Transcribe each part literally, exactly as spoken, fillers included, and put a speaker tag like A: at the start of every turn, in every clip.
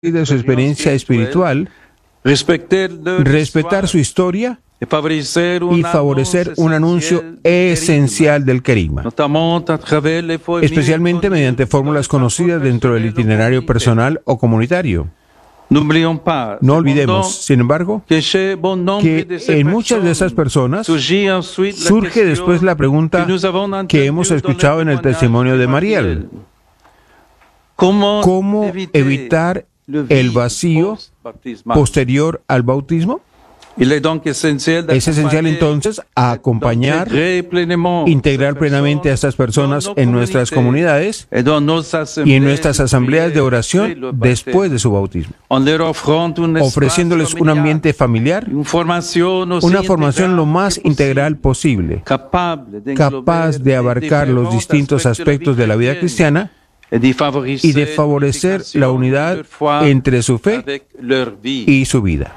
A: de su experiencia espiritual, respetar su historia y favorecer un anuncio esencial del Querigma, especialmente mediante fórmulas conocidas dentro del itinerario personal o comunitario. No olvidemos, sin embargo, que en muchas de esas personas surge después la pregunta que hemos escuchado en el testimonio de Mariel: ¿cómo evitar el vacío posterior al bautismo? Es esencial entonces acompañar, integrar plenamente a estas personas en nuestras comunidades y en nuestras asambleas de oración después de su bautismo, ofreciéndoles un ambiente familiar, una formación lo más integral posible, capaz de abarcar los distintos aspectos de la vida cristiana y de favorecer la unidad entre su fe y su vida.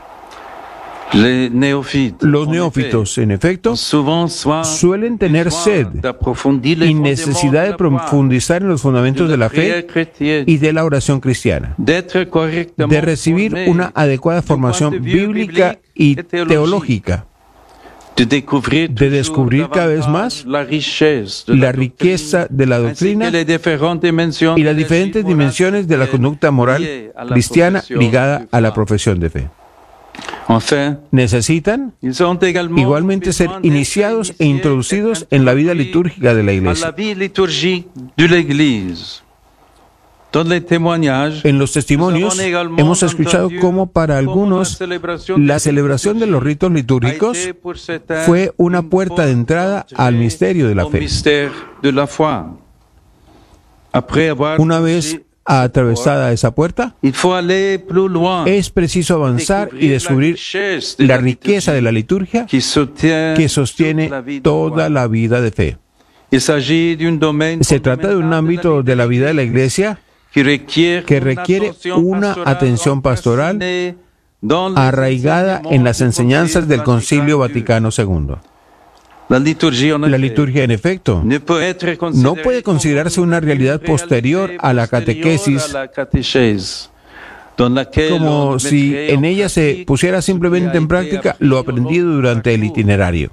A: Los neófitos, en efecto, suelen tener sed y necesidad de profundizar en los fundamentos de la fe y de la oración cristiana, de recibir una adecuada formación bíblica y teológica, de descubrir cada vez más la riqueza de la doctrina y las diferentes dimensiones de la conducta moral cristiana ligada a la profesión de fe. Necesitan igualmente ser iniciados e introducidos en la vida litúrgica de la Iglesia. En los testimonios hemos escuchado cómo para algunos la celebración de los ritos litúrgicos fue una puerta de entrada al misterio de la fe. Una vez atravesada esa puerta, es preciso avanzar y descubrir la riqueza de la liturgia que sostiene toda la vida de fe. Se trata de un ámbito de la vida de la Iglesia que requiere una atención pastoral arraigada en las enseñanzas del Concilio Vaticano segundo. La liturgia, en efecto, no puede considerarse una realidad posterior a la catequesis, como si en ella se pusiera simplemente en práctica lo aprendido durante el itinerario.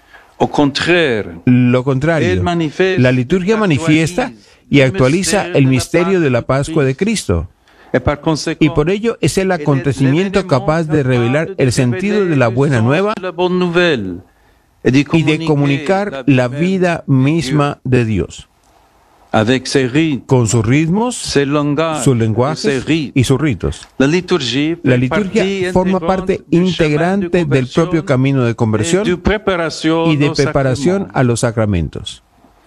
A: Lo contrario, la liturgia manifiesta y actualiza el misterio de la Pascua de Cristo, y por ello es el acontecimiento capaz de revelar el sentido de la buena nueva y de comunicar la vida misma de Dios, con sus ritmos, sus lenguajes y sus ritos. La liturgia forma parte integrante del propio camino de conversión y de preparación a los sacramentos.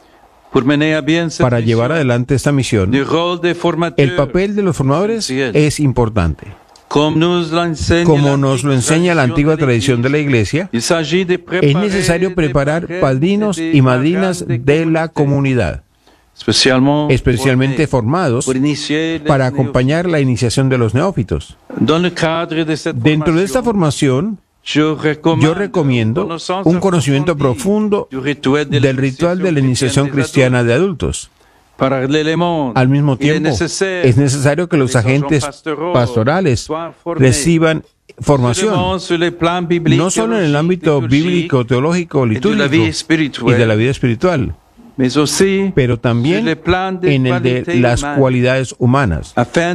A: Para llevar adelante esta misión, el papel de los formadores es importante. Como nos lo enseña la antigua tradición de la Iglesia, es necesario preparar padrinos y madrinas de la comunidad, especialmente formados para acompañar la iniciación de los neófitos. Dentro de esta formación, yo recomiendo un conocimiento profundo del ritual de la iniciación cristiana de adultos. Al mismo tiempo, es necesario que los agentes pastorales reciban formación, no solo en el ámbito bíblico, teológico, litúrgico y de la vida espiritual, pero también en el de las cualidades humanas,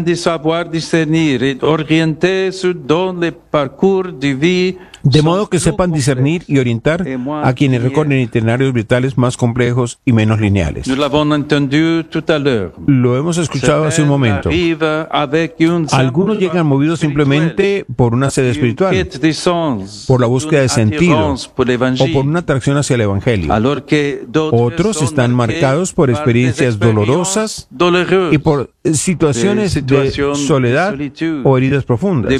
A: de modo que sepan discernir y orientar a quienes recorren itinerarios vitales más complejos y menos lineales. Lo hemos escuchado hace un momento. Algunos llegan movidos simplemente por una sed espiritual, por la búsqueda de sentido o por una atracción hacia el Evangelio. Otros están marcados por experiencias dolorosas y por situaciones de soledad o heridas profundas.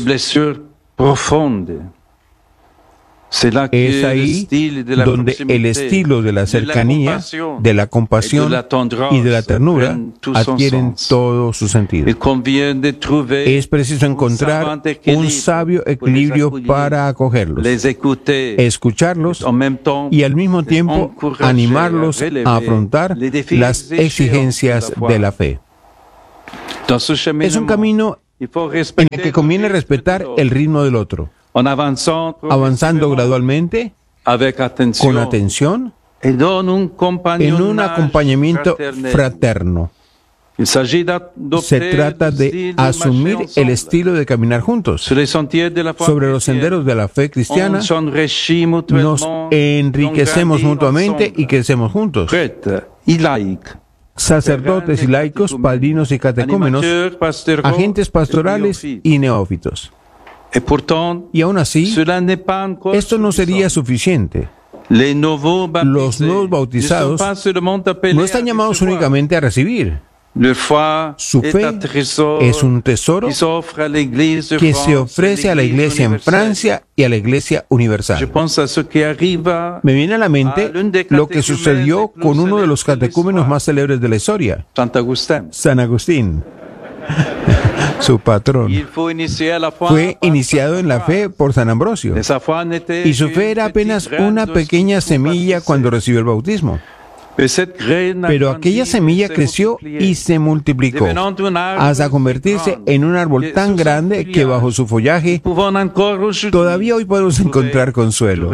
A: Es ahí donde el estilo de la cercanía, de la compasión y de la ternura adquieren todo su sentido. Es preciso encontrar un sabio equilibrio para acogerlos, escucharlos y al mismo tiempo animarlos a afrontar las exigencias de la fe. Es un camino en el que conviene respetar el ritmo del otro, avanzando gradualmente, con atención, en un acompañamiento fraterno. Se trata de asumir el estilo de caminar juntos. Sobre los senderos de la fe cristiana, nos enriquecemos mutuamente y crecemos juntos. Sacerdotes y laicos, padrinos y catecúmenos, agentes pastorales y neófitos. Y aún así, esto no sería suficiente. Los nuevos bautizados no están llamados únicamente a recibir. Su fe es un tesoro que se ofrece a la Iglesia en Francia y a la Iglesia universal. Me viene a la mente lo que sucedió con uno de los catecúmenos más célebres de la historia, San Agustín, su patrón. Fue iniciado en la fe por San Ambrosio, y su fe era apenas una pequeña semilla cuando recibió el bautismo. Pero aquella semilla creció y se multiplicó hasta convertirse en un árbol tan grande que bajo su follaje todavía hoy podemos encontrar consuelo.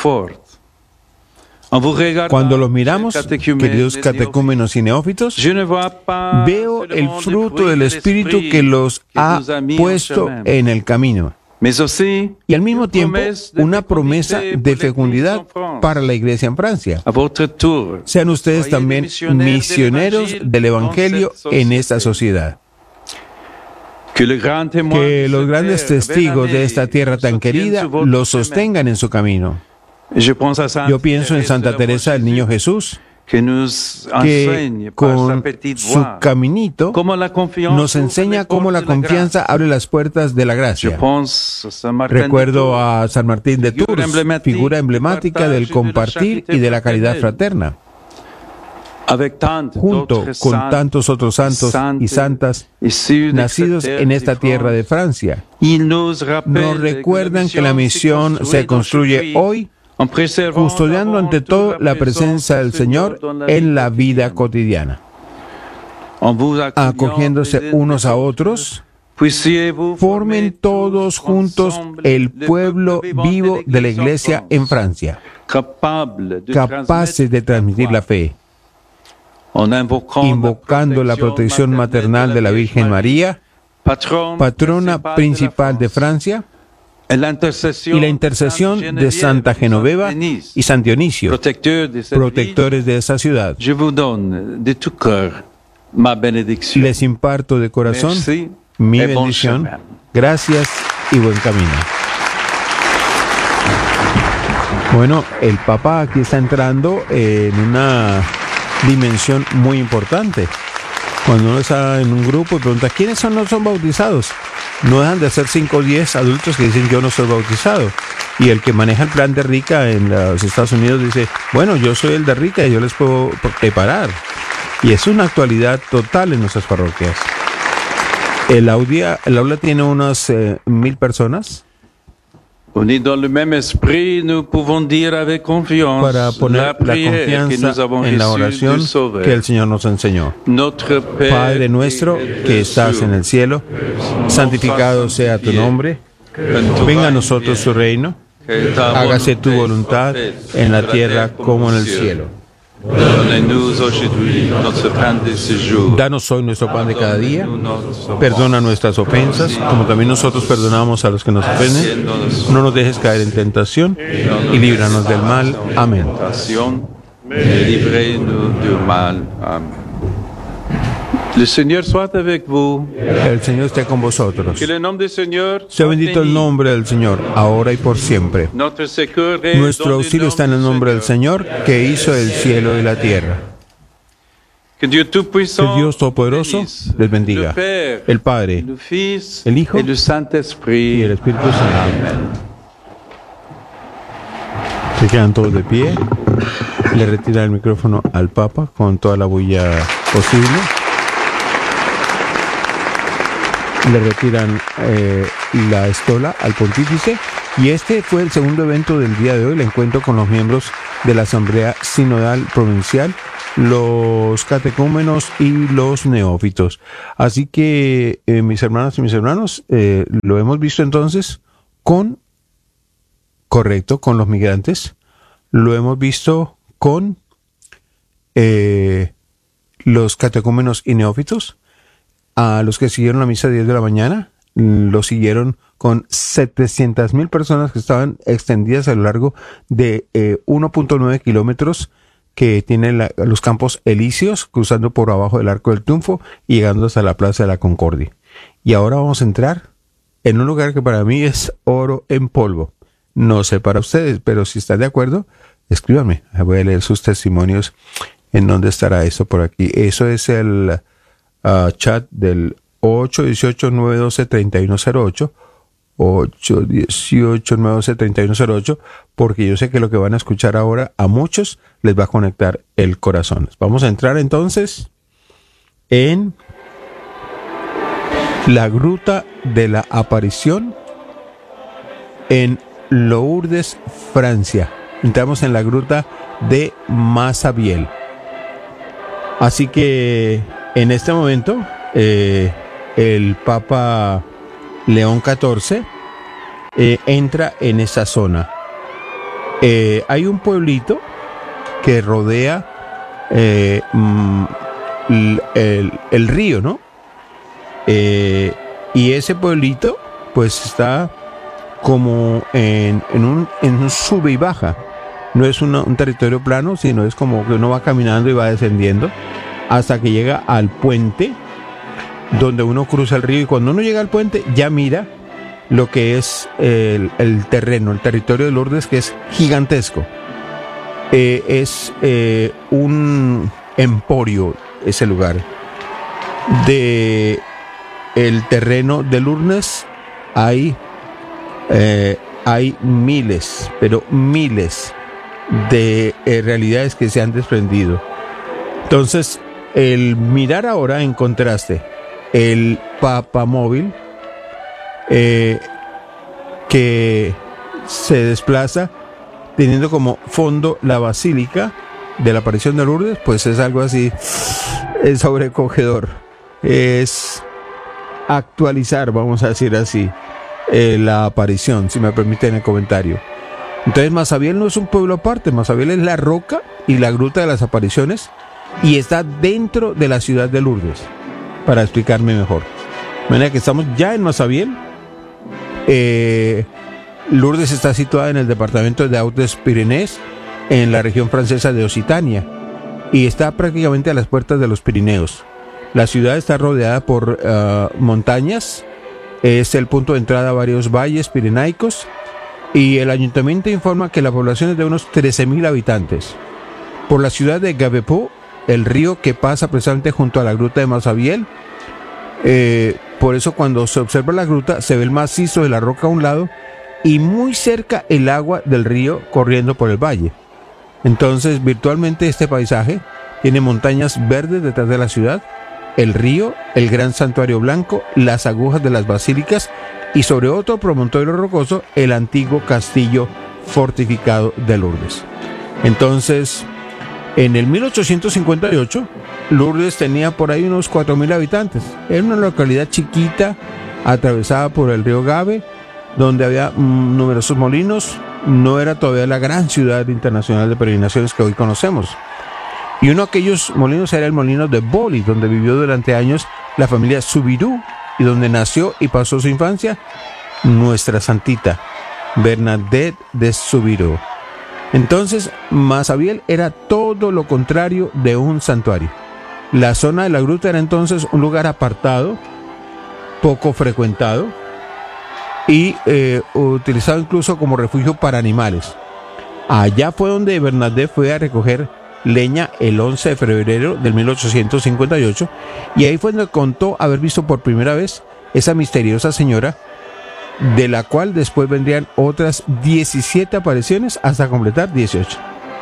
A: Cuando los miramos, queridos catecúmenos y neófitos, veo el fruto del Espíritu que los ha puesto en el camino. Y al mismo tiempo, una promesa de fecundidad para la Iglesia en Francia. Sean ustedes también misioneros del Evangelio en esta sociedad. Que los grandes testigos de esta tierra tan querida los sostengan en su camino. Yo pienso en Santa Teresa del Niño Jesús, que con su caminito nos enseña cómo la confianza abre las puertas de la gracia. Recuerdo a San Martín de Tours, figura emblemática del compartir y de la caridad fraterna. Junto con tantos otros santos y santas nacidos en esta tierra de Francia, nos recuerdan que la misión se construye hoy custodiando ante todo la presencia del Señor en la vida cotidiana, acogiéndose unos a otros, formen todos juntos el pueblo vivo de la Iglesia en Francia, capaces de transmitir la fe, invocando la protección maternal de la Virgen María, patrona principal de Francia, y la intercesión de Santa Genoveva y San Dionisio, protectores de esa ciudad. Les imparto de corazón mi bendición. Gracias y buen camino. Bueno, el Papa aquí está entrando en una dimensión muy importante. Cuando uno está en un grupo y pregunta, ¿quiénes son los son bautizados? No dejan de ser cinco o diez adultos que dicen, yo no soy bautizado. Y el que maneja el plan de Rica en los Estados Unidos dice, bueno, yo soy el de Rica y yo les puedo preparar. Y es una actualidad total en nuestras parroquias. El, audia, el aula tiene unas eh, mil personas.
B: Unidos dans le même esprit, nous pouvons dire avec confiance
A: para poner la, la confianza en la oración que el Señor nos enseñó. Padre nuestro que estás en el cielo, santificado sea tu nombre, venga a nosotros tu reino, hágase tu voluntad en la tierra como en el cielo. Danos hoy nuestro pan de cada día, perdona nuestras ofensas, como también nosotros perdonamos a los que nos ofenden. No nos dejes caer en tentación y líbranos del mal. Amén.
B: El Señor soit avec vous.
A: El Señor esté con vosotros.
B: Que el nombre del Señor
A: sea bendito el nombre del Señor, ahora y por siempre. Nuestro auxilio está en el nombre del Señor, que hizo el cielo y la tierra.
B: Que Dios
A: Todopoderoso les bendiga. El Padre, el Hijo y el Espíritu Santo. Se quedan todos de pie. Le retira el micrófono al Papa con toda la bulla posible. Le retiran eh, la estola al pontífice, y este fue el segundo evento del día de hoy, el encuentro con los miembros de la Asamblea Sinodal Provincial los catecúmenos y los neófitos. Así que, eh, mis hermanas y mis hermanos, eh, lo hemos visto entonces con, correcto, con los migrantes, lo hemos visto con eh, los catecúmenos y neófitos. A los que siguieron la misa a diez de la mañana, lo siguieron con setecientas mil personas que estaban extendidas a lo largo de eh, uno punto nueve kilómetros que tienen la, los Campos Elíseos, cruzando por abajo del Arco del Triunfo y llegando hasta la Plaza de la Concordia. Y ahora vamos a entrar en un lugar que para mí es oro en polvo. No sé para ustedes, pero si están de acuerdo, escríbanme. Voy a leer sus testimonios. ¿En dónde estará eso por aquí? Eso es el uh, chat del ocho uno ocho, nueve uno dos, tres uno cero ocho. ocho uno ocho, nueve uno dos, tres uno cero ocho, porque yo sé que lo que van a escuchar ahora a muchos les va a conectar el corazón. Vamos a entrar entonces en la Gruta de la Aparición en Lourdes, Francia. Entramos en la Gruta de Massabielle. Así que en este momento eh, el Papa León catorce eh, entra en esa zona. Eh, hay un pueblito que rodea eh, mm, el, el, el río, ¿no? Eh, y ese pueblito pues está como en, en, un, en un sube y baja. No es una, un territorio plano, sino es como que uno va caminando y va descendiendo hasta que llega al puente donde uno cruza el río, y cuando uno llega al puente ya mira lo que es el, el terreno, el territorio de Lourdes, que es gigantesco. Eh, es eh, un emporio ese lugar. De el terreno de Lourdes hay, eh, hay miles, pero miles de eh, realidades que se han desprendido. Entonces, el mirar ahora en contraste el papamóvil eh, que se desplaza teniendo como fondo la Basílica de la Aparición de Lourdes, pues es algo así, es sobrecogedor. Es actualizar, vamos a decir así, eh, la aparición, si me permiten el comentario. Entonces, Massabielle no es un pueblo aparte. Massabielle es la roca y la Gruta de las Apariciones, y está dentro de la ciudad de Lourdes, para explicarme mejor. De manera que estamos ya en Massabielle. Eh, Lourdes está situada en el departamento de Hautes-Pyrénées, en la región francesa de Occitania, y está prácticamente a las puertas de los Pirineos. La ciudad está rodeada por uh, montañas, es el punto de entrada a varios valles pirenaicos, y el ayuntamiento informa que la población es de unos trece mil habitantes. Por la ciudad de Gabepó, el río que pasa precisamente junto a la gruta de Massabielle, eh, por eso cuando se observa la gruta se ve el macizo de la roca a un lado y muy cerca el agua del río corriendo por el valle. Entonces, virtualmente este paisaje tiene montañas verdes detrás de la ciudad, el río, el gran santuario blanco, las agujas de las basílicas y sobre otro promontorio rocoso el antiguo castillo fortificado de Lourdes. Entonces, en el mil ochocientos cincuenta y ocho, Lourdes tenía por ahí unos cuatro mil habitantes. Era una localidad chiquita, atravesada por el río Gave, donde había mm, numerosos molinos. No era todavía la gran ciudad internacional de peregrinaciones que hoy conocemos. Y uno de aquellos molinos era el molino de Boli, donde vivió durante años la familia Soubirous, y donde nació y pasó su infancia nuestra santita, Bernadette de Soubirous. Entonces, Massabielle era todo lo contrario de un santuario. La zona de la gruta era entonces un lugar apartado, poco frecuentado, y eh, utilizado incluso como refugio para animales. Allá fue donde Bernadette fue a recoger leña el once de febrero del mil ochocientos cincuenta y ocho, y ahí fue donde contó haber visto por primera vez esa misteriosa señora, de la cual después vendrían otras diecisiete apariciones hasta completar dieciocho.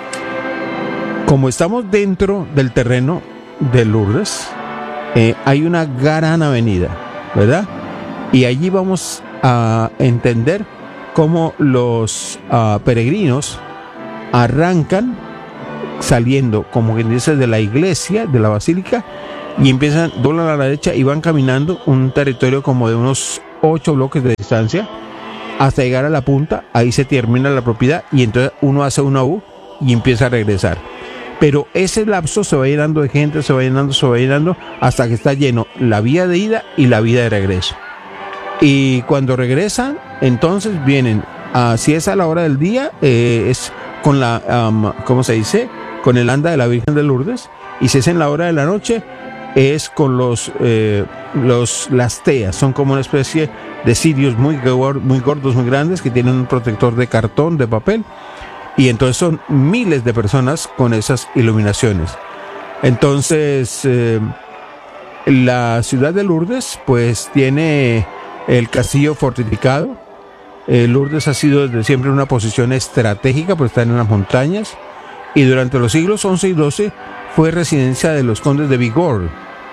A: Como estamos dentro del terreno de Lourdes, eh, hay una gran avenida, ¿verdad? Y allí vamos a entender cómo los uh, peregrinos arrancan saliendo, como quien dice, de la iglesia, de la basílica, y empiezan, doblan a la derecha y van caminando un territorio como de unos ocho bloques de distancia hasta llegar a la punta. Ahí se termina la propiedad y entonces uno hace una U y empieza a regresar. Pero ese lapso se va llenando de gente, se va llenando, se va llenando hasta que está lleno la vía de ida y la vía de regreso. Y cuando regresan, entonces vienen, uh, si es a la hora del día, eh, es con la, um, ¿cómo se dice? Con el anda de la Virgen de Lourdes. Y si es en la hora de la noche, es con los, eh, los las teas. Son como una especie de cirios muy, muy gordos, muy grandes, que tienen un protector de cartón, de papel. Y entonces son miles de personas con esas iluminaciones. Entonces, eh, la ciudad de Lourdes, pues tiene el castillo fortificado. Eh, Lourdes ha sido desde siempre una posición estratégica, porque está en las montañas. Y durante los siglos once y doce fue residencia de los condes de Bigorre.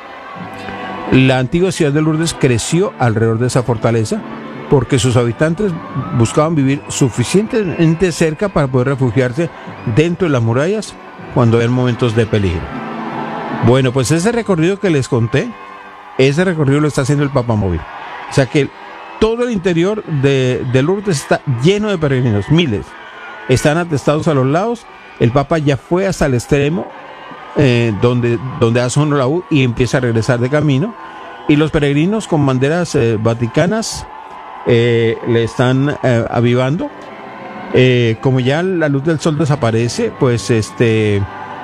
A: La antigua ciudad de Lourdes creció alrededor de esa fortaleza, porque sus habitantes buscaban vivir suficientemente cerca para poder refugiarse dentro de las murallas cuando había momentos de peligro. Bueno, pues ese recorrido que les conté, ese recorrido lo está haciendo el Papamóvil. O sea que todo el interior de, de Lourdes está lleno de peregrinos, miles. Están atestados a los lados. El Papa ya fue hasta el extremo eh, donde, donde hace uno la U y empieza a regresar de camino. Y los peregrinos con banderas eh, vaticanas eh, le están eh, avivando. Eh, como ya la luz del sol desaparece, pues este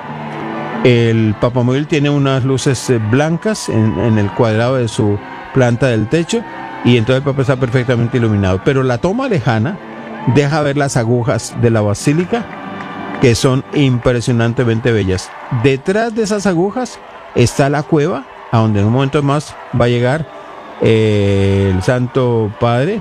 A: el Papamóvil tiene unas luces eh, blancas en, en el cuadrado de su planta del techo, y entonces el Papa está perfectamente iluminado. Pero la toma lejana deja ver las agujas de la basílica, que son impresionantemente bellas. Detrás de esas agujas está la cueva, a donde en un momento más va a llegar eh, el Santo Padre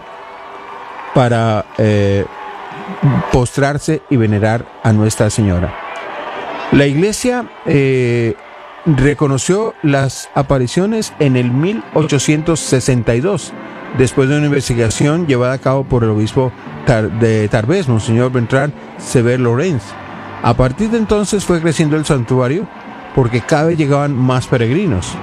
A: para eh, postrarse y venerar a Nuestra Señora. La iglesia eh, reconoció las apariciones en el mil ochocientos sesenta y dos, después de una investigación llevada a cabo por el obispo Tar- de Tarbes, Monseñor Bertrand Sever Lorenz. A partir de entonces fue creciendo el santuario, porque cada vez llegaban más peregrinos.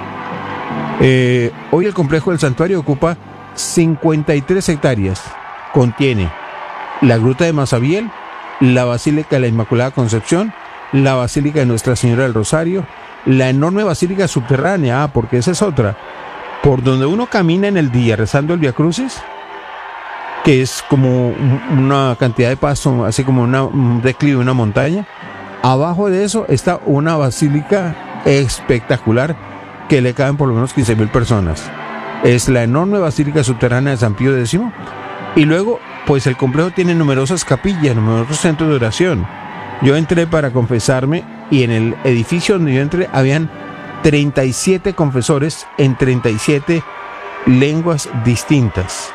A: Eh, hoy el complejo del santuario ocupa cincuenta y tres hectáreas. Contiene la gruta de Masabiel, la Basílica de la Inmaculada Concepción, la Basílica de Nuestra Señora del Rosario, la enorme basílica subterránea, ah, porque esa es otra, por donde uno camina en el día rezando el Vía Crucis, que es como una cantidad de paso, así como una, un declive de una montaña. Abajo de eso está una basílica espectacular que le caben por lo menos quince mil personas. Es la enorme basílica subterránea de San Pío X. Y luego, pues el complejo tiene numerosas capillas, numerosos centros de oración. Yo entré para confesarme y en el edificio donde yo entré habían treinta y siete confesores en treinta y siete lenguas distintas.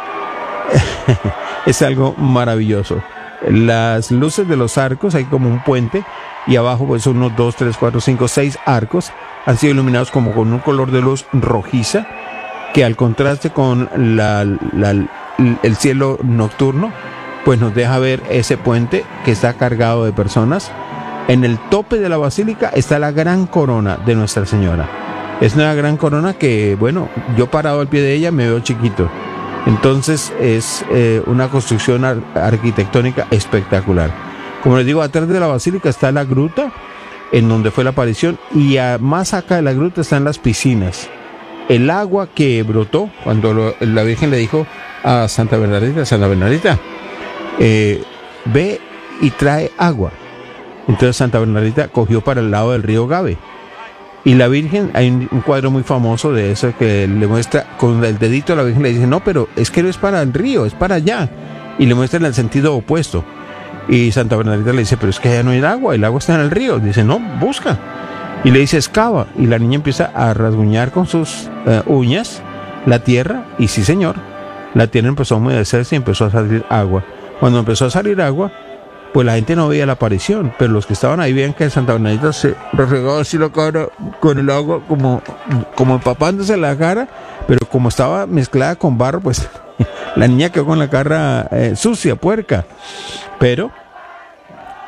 A: Es algo maravilloso. Las luces de los arcos, hay como un puente, y abajo pues unos dos, tres, cuatro, cinco, seis arcos han sido iluminados como con un color de luz rojiza, que al contraste con la, la, el cielo nocturno, pues nos deja ver ese puente que está cargado de personas. En el tope de la basílica está la gran corona de Nuestra Señora. Es una gran corona que, bueno, yo parado al pie de ella me veo chiquito. Entonces es eh, una construcción ar- arquitectónica espectacular. Como les digo, atrás de la basílica está la gruta en donde fue la aparición, y a, más acá de la gruta están las piscinas. El agua que brotó cuando lo, la Virgen le dijo a Santa Bernardita, Santa Bernardita, eh, ve y trae agua. Entonces Santa Bernardita cogió para el lado del río Gave. Y la Virgen, hay un, un cuadro muy famoso de eso que le muestra con el dedito a la Virgen, le dice, no, pero es que no es para el río, es para allá. Y le muestra en el sentido opuesto. Y Santa Bernardita le dice, pero es que allá no hay agua, el agua está en el río. Dice, no, busca. Y le dice, excava. Y la niña empieza a rasguñar con sus uh, uñas la tierra. Y sí, señor, la tierra empezó a humedecerse y empezó a salir agua. Cuando empezó a salir agua, pues la gente no veía la aparición, pero los que estaban ahí veían que Santa Bernardita se refregaba así la cara con el agua, como, como empapándose la cara, pero como estaba mezclada con barro, pues la niña quedó con la cara eh, sucia, puerca. Pero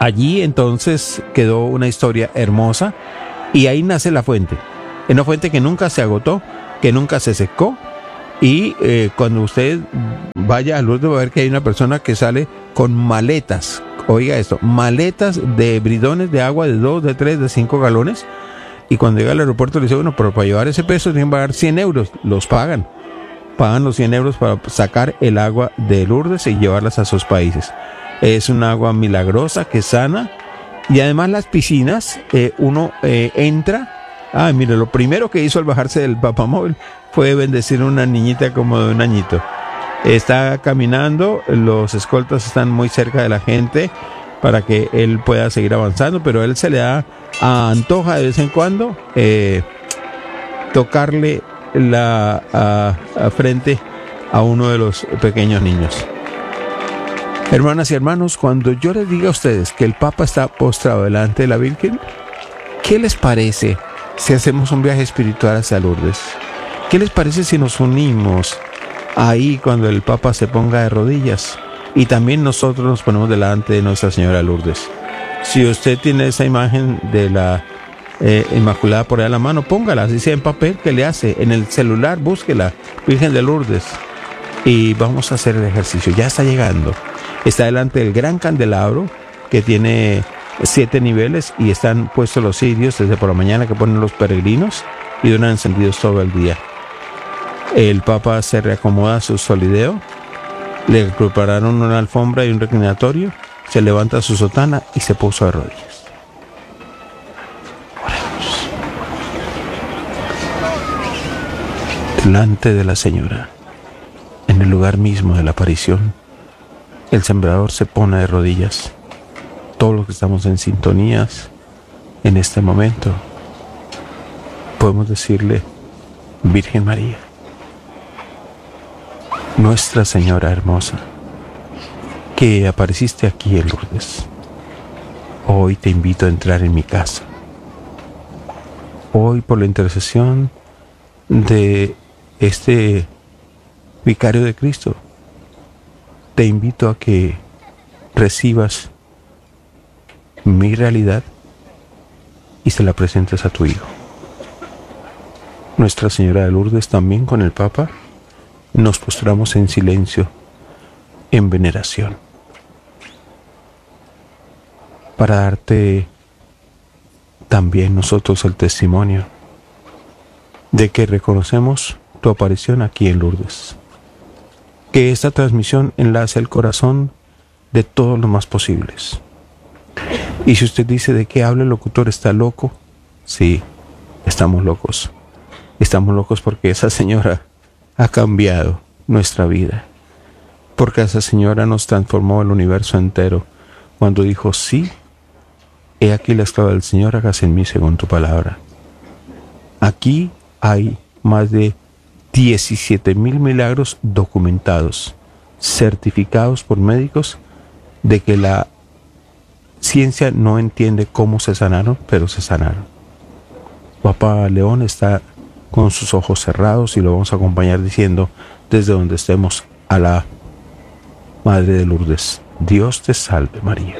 A: Allí entonces quedó una historia hermosa y ahí nace la fuente. Una fuente que nunca se agotó, que nunca se secó. Y eh, cuando usted vaya a Lourdes va a ver que hay una persona que sale con maletas. Oiga esto, maletas de bridones de agua de dos, de tres, de cinco galones. Y cuando llega al aeropuerto le dice, bueno, pero para llevar ese peso tienen que pagar cien euros. Los pagan. Pagan los cien euros para sacar el agua de Lourdes y llevarlas a sus países. Es un agua milagrosa que sana. Y además las piscinas, eh, uno eh, entra. Ah, mire, lo primero que hizo al bajarse del papamóvil fue bendecir a una niñita como de un añito. Está caminando, los escoltas están muy cerca de la gente para que él pueda seguir avanzando, pero él se le da a antoja de vez en cuando eh, tocarle la a, a frente a uno de los pequeños niños. Hermanas y hermanos, cuando yo les diga a ustedes que el Papa está postrado delante de la Virgen, ¿qué les parece si hacemos un viaje espiritual hacia Lourdes? ¿Qué les parece si nos unimos ahí cuando el Papa se ponga de rodillas? Y también nosotros nos ponemos delante de Nuestra Señora Lourdes. Si usted tiene esa imagen de la eh, Inmaculada por ahí a la mano, póngala, así sea en papel, ¿qué le hace? En el celular, búsquela, Virgen de Lourdes. Y vamos a hacer el ejercicio. Ya está llegando. Está delante del gran candelabro que tiene siete niveles y están puestos los cirios desde por la mañana que ponen los peregrinos y duran encendidos todo el día. El Papa se reacomoda su solideo, le prepararon una alfombra y un reclinatorio, se levanta su sotana y se puso de rodillas. Oremos. Delante de la Señora, en el lugar mismo de la aparición, el sembrador se pone de rodillas. Todos los que estamos en sintonías en este momento podemos decirle: Virgen María, Nuestra Señora hermosa, que apareciste aquí en Lourdes, hoy te invito a entrar en mi casa. Hoy, por la intercesión de este vicario de Cristo, te invito a que recibas mi realidad y se la presentes a tu Hijo. Nuestra Señora de Lourdes, también con el Papa, nos postramos en silencio, en veneración, para darte también nosotros el testimonio de que reconocemos tu aparición aquí en Lourdes. Que esta transmisión enlace el corazón de todos los más posibles. Y si usted dice de qué habla el locutor, ¿está loco? Sí, estamos locos. Estamos locos porque esa señora ha cambiado nuestra vida. Porque esa señora nos transformó el universo entero cuando dijo: sí, he aquí la esclava del Señor, hágase en mí según tu palabra. Aquí hay más de diecisiete mil milagros documentados, certificados por médicos, de que la ciencia no entiende cómo se sanaron, pero se sanaron. Papa León está con sus ojos cerrados y lo vamos a acompañar diciendo desde donde estemos a la Madre de Lourdes: Dios te salve María,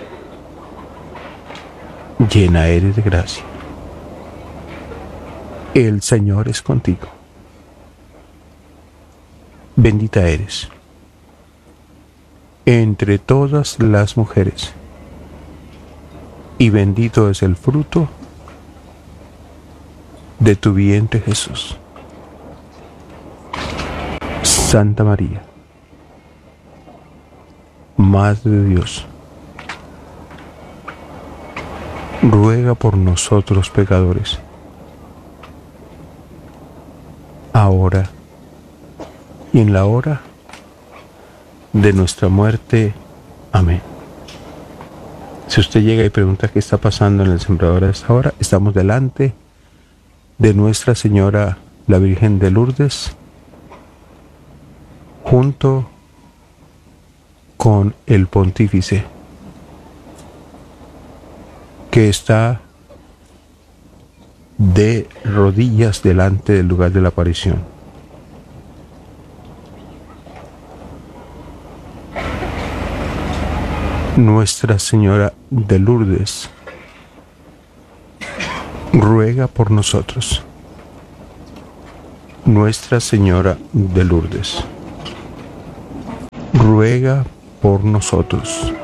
A: llena eres de gracia, el Señor es contigo. Bendita eres entre todas las mujeres, y bendito es el fruto de tu vientre, Jesús. Santa María, Madre de Dios, ruega por nosotros pecadores, ahora y en la hora de nuestra muerte. Amén. Si usted llega y pregunta qué está pasando en el sembrador a esta hora, estamos delante de Nuestra Señora, la Virgen de Lourdes, junto con el pontífice, que está de rodillas delante del lugar de la aparición. Nuestra Señora de Lourdes, ruega por nosotros. Nuestra Señora de Lourdes, ruega por nosotros.